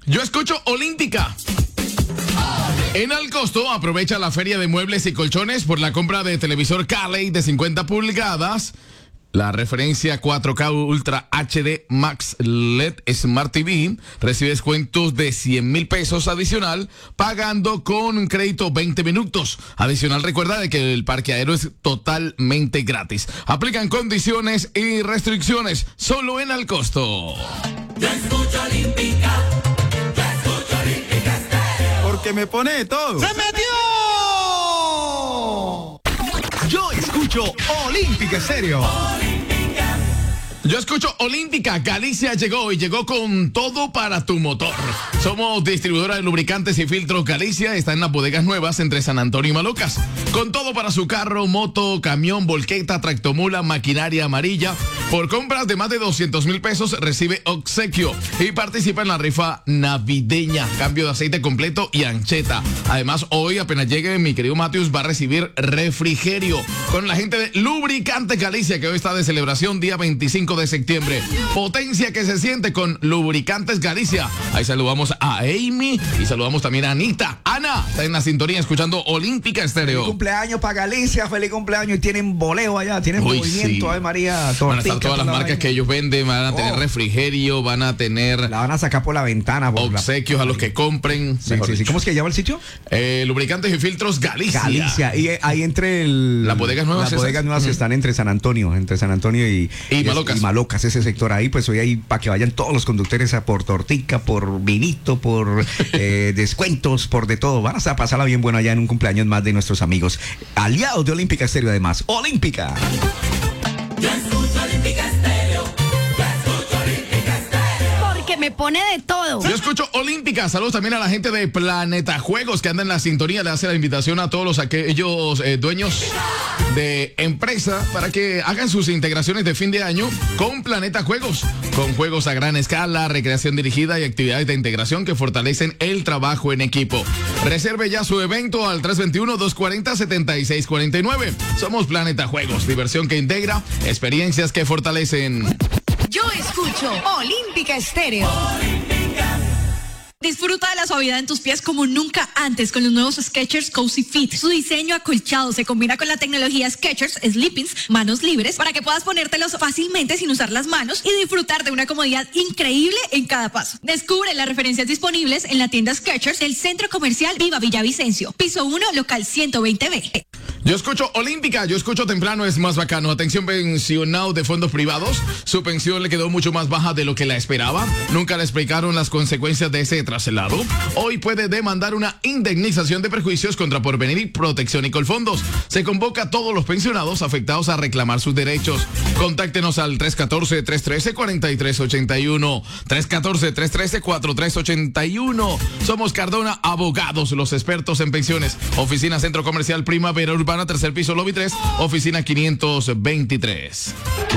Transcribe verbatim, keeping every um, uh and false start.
Yo escucho Olímpica. En Alcosto, aprovecha la feria de muebles y colchones por la compra de televisor Cali de cincuenta pulgadas. La referencia cuatro K Ultra H D Max L E D Smart T V. Recibe descuentos de cien mil pesos adicional, pagando con un crédito veinte minutos. Adicional, recuerda de que el parqueadero es totalmente gratis. Aplican condiciones y restricciones solo en Alcosto. Yo escucho Olímpica. Yo escucho Olímpica Estéreo. Porque me pone de todo. ¡Se metió! Yo escucho Olímpica Estéreo. Yo escucho Olímpica. Galicia llegó y llegó con todo para tu motor. Somos distribuidora de lubricantes y filtros Galicia. Está en las bodegas nuevas entre San Antonio y Malocas. Con todo para su carro, moto, camión, volqueta, tractomula, maquinaria amarilla. Por compras de más de doscientos mil pesos recibe obsequio y participa en la rifa navideña. Cambio de aceite completo y ancheta. Además, hoy apenas llegue mi querido Matius va a recibir refrigerio con la gente de Lubricantes Galicia, que hoy está de celebración día veinticinco de septiembre. Potencia que se siente con Lubricantes Galicia. Ahí saludamos a Amy y saludamos también a Anita. Ana está en la sintonía escuchando Olímpica Estéreo. Feliz cumpleaños para Galicia, feliz cumpleaños. Y tienen voleo allá, tienen Uy, movimiento, sí. Ay María. Van a estar todas las marcas que ellos venden, van a tener Oh. refrigerio, van a tener La van a sacar por la ventana. Por obsequios la... a los que compren. Sí, sí, sí. ¿Cómo es que llama el sitio? Eh, lubricantes y filtros Galicia. Galicia. Y eh, ahí entre el... Las bodegas nuevas. Las esas. bodegas nuevas Ujú. están entre San Antonio, entre San Antonio y, Y Malocas. y Malocas, ese sector ahí, pues hoy ahí para que vayan todos los conductores a por tortica, por vinito, por eh, descuentos, por de todo. Van a pasarla bien bueno allá en un cumpleaños más de nuestros amigos. Aliados de Olímpica Estéreo además. Olímpica. Yo escucho Olímpica Estéreo. Yo escucho Olímpica Estéreo. Porque me pone de todo. Yo escucho Olímpica. Saludos también a la gente de Planeta Juegos que anda en la sintonía. Le hace la invitación a todos los aquellos eh, dueños de empresa para que hagan sus integraciones de fin de año con Planeta Juegos. Con juegos a gran escala, recreación dirigida y actividades de integración que fortalecen el trabajo en equipo. Reserve ya su evento al tres dos uno, dos cuatro cero, siete seis cuatro nueve. Somos Planeta Juegos. Diversión que integra, experiencias que fortalecen. Yo escucho Olímpica Estéreo. Disfruta de la suavidad en tus pies como nunca antes con los nuevos Skechers Cozy Fit. Su diseño acolchado se combina con la tecnología Skechers Sleepins, manos libres, para que puedas ponértelos fácilmente sin usar las manos y disfrutar de una comodidad increíble en cada paso. Descubre las referencias disponibles en la tienda Skechers del Centro Comercial Viva Villavicencio, piso uno, local ciento veinte B. Yo escucho Olímpica, yo escucho Temprano es más bacano. Atención, pensionado de fondos privados. Su pensión le quedó mucho más baja de lo que la esperaba. Nunca le explicaron las consecuencias de ese traslado. Hoy puede demandar una indemnización de perjuicios contra Porvenir y Protección y Colfondos. Se convoca a todos los pensionados afectados a reclamar sus derechos. Contáctenos al tres uno cuatro, tres uno tres, cuatro tres ocho uno. tres uno cuatro, tres uno tres, cuatro tres ocho uno. Somos Cardona Abogados, los expertos en pensiones. Oficina Centro Comercial Primavera Urbana, tercer piso, lobby tres, oficina quinientos veintitrés.